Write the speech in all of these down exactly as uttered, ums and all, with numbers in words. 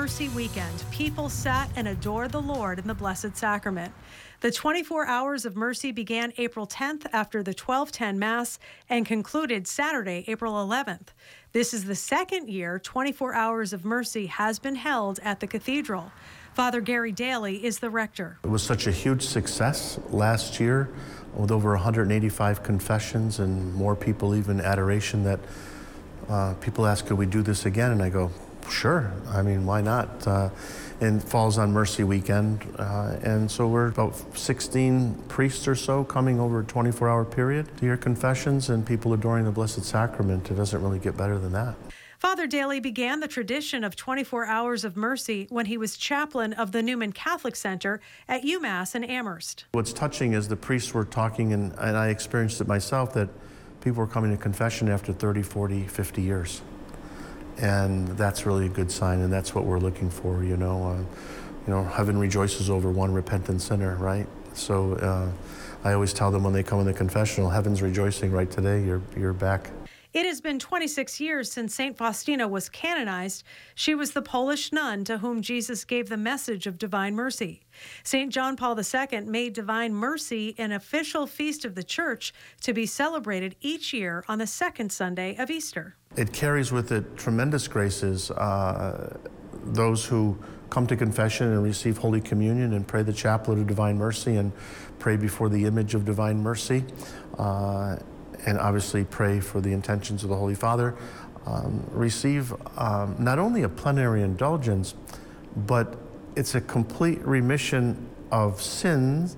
Mercy weekend, people sat and adored the Lord in the Blessed Sacrament. The twenty-four Hours of Mercy began April tenth after the twelve ten Mass and concluded Saturday, April eleventh. This is the second year twenty-four Hours of Mercy has been held at the cathedral. Father Gary Daly is the rector. It was such a huge success last year with over one hundred eighty-five confessions and more people even adoration that uh, people ask, could we do this again? And I go, sure. I mean, why not? Uh, and it falls on Mercy Weekend. Uh, and so we're about sixteen priests or so coming over a twenty-four hour period to hear confessions and people adoring the Blessed Sacrament. It doesn't really get better than that. Father Daly began the tradition of twenty-four Hours of Mercy when he was chaplain of the Newman Catholic Center at UMass in Amherst. What's touching is the priests were talking, and, and I experienced it myself, that people were coming to confession after thirty, forty, fifty years. And that's really a good sign, and that's what we're looking for, you know. Uh, you know, heaven rejoices over one repentant sinner, right? So uh, I always tell them when they come in the confessional, heaven's rejoicing right today, you're, you're back. It has been twenty-six years since Saint Faustina was canonized. She was the Polish nun to whom Jesus gave the message of divine mercy. Saint John Paul the Second made divine mercy an official feast of the Church to be celebrated each year on the second Sunday of Easter. It carries with it tremendous graces. Uh, those who come to confession and receive Holy Communion and pray the chaplet of divine mercy and pray before the image of divine mercy. Uh, and obviously pray for the intentions of the Holy Father, um, receive um, not only a plenary indulgence, but it's a complete remission of sins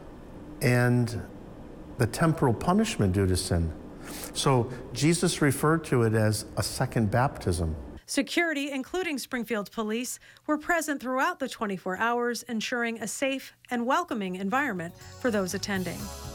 and the temporal punishment due to sin. So Jesus referred to it as a second baptism. Security, including Springfield Police, were present throughout the twenty-four hours, ensuring a safe and welcoming environment for those attending.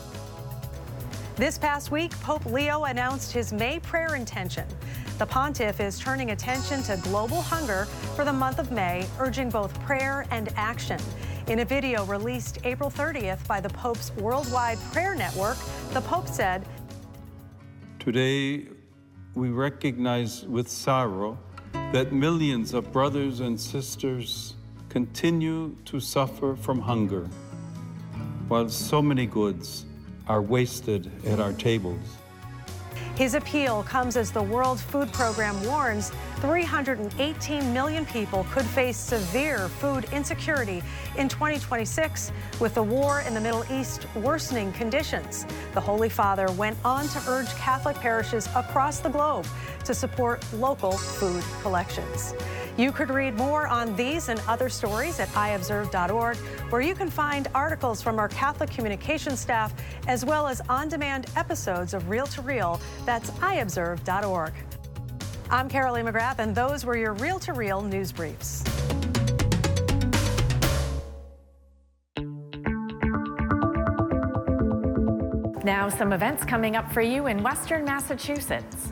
This past week, Pope Leo announced his May prayer intention. The pontiff is turning attention to global hunger for the month of May, urging both prayer and action. In a video released April thirtieth by the Pope's Worldwide Prayer Network, the Pope said, "Today, we recognize with sorrow that millions of brothers and sisters continue to suffer from hunger, while so many goods are wasted at our tables." His appeal comes as the World Food Program warns three hundred eighteen million people could face severe food insecurity in twenty twenty-six, with the war in the Middle East worsening conditions. The Holy Father went on to urge Catholic parishes across the globe to support local food collections. You could read more on these and other stories at i observe dot org, where you can find articles from our Catholic communication staff, as well as on-demand episodes of Real to Real. That's i observe dot org. I'm Carolee McGrath, and those were your Real to Real news briefs. Now, some events coming up for you in Western Massachusetts.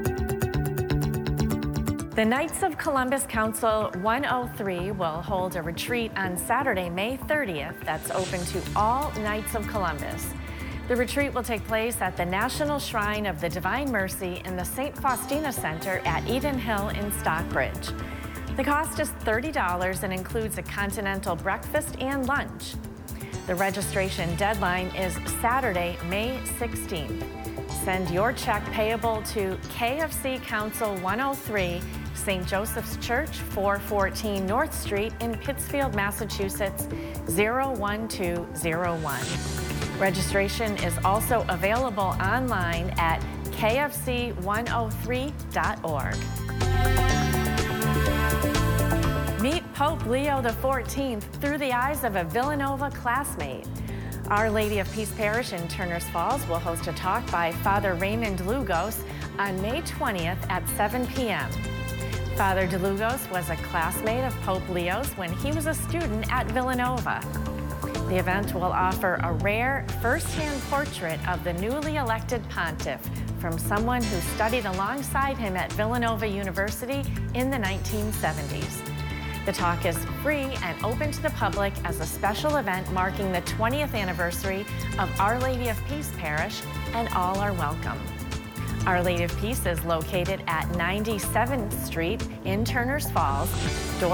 The Knights of Columbus Council one oh three will hold a retreat on Saturday, May thirtieth, that's open to all Knights of Columbus. The retreat will take place at the National Shrine of the Divine Mercy in the Saint Faustina Center at Eden Hill in Stockbridge. The cost is thirty dollars and includes a continental breakfast and lunch. The registration deadline is Saturday, May sixteenth. Send your check payable to K F C Council one oh three, Saint Joseph's Church, four fourteen North Street in Pittsfield, Massachusetts, zero one two zero one. Registration is also available online at k f c one oh three dot org. Meet Pope Leo the fourteenth through the eyes of a Villanova classmate. Our Lady of Peace Parish in Turners Falls will host a talk by Father Raymond Lugos on May twentieth at seven p m Father DeLugos was a classmate of Pope Leo's when he was a student at Villanova. The event will offer a rare first-hand portrait of the newly elected pontiff from someone who studied alongside him at Villanova University in the nineteen seventies. The talk is free and open to the public as a special event marking the twentieth anniversary of Our Lady of Peace Parish, and all are welcome. Our Lady of Peace is located at ninety-seventh Street in Turners Falls. Doors